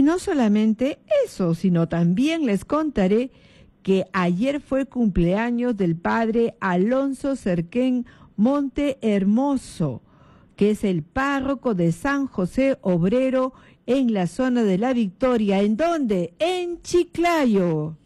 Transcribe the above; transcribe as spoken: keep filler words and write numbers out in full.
no solamente eso, sino también les contaré que ayer fue cumpleaños del padre Alonso Cerquén Monte Hermoso, que es el párroco de San José Obrero en la zona de La Victoria. ¿En dónde? En Chiclayo.